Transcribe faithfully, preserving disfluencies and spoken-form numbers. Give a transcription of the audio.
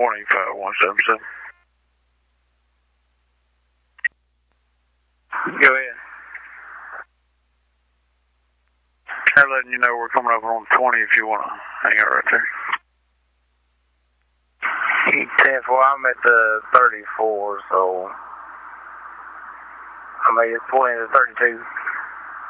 twenty, five one seven seven. Go ahead. They're letting you know we're coming up on twenty if you want to hang out right there. ten four, I'm at the thirty-four, so I made it twenty to thirty-two.